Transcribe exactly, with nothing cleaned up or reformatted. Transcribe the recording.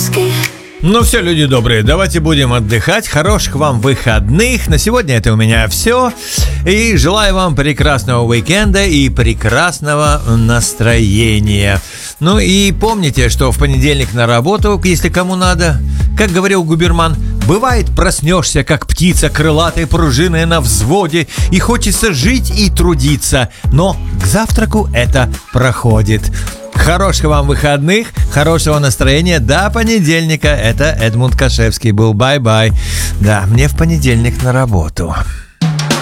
Ну все, люди добрые, давайте будем отдыхать. Хороших вам выходных. На сегодня это у меня все. И желаю вам прекрасного уикенда и прекрасного настроения. Ну и помните, что в понедельник на работу, если кому надо, как говорил губерман, бывает, проснешься, как птица крылатой пружиной на взводе, и хочется жить и трудиться, но к завтраку это проходит. Хороших вам выходных, хорошего настроения. До понедельника. Это Эдмунд Кашевский был. Бай-бай. Да, мне в понедельник на работу.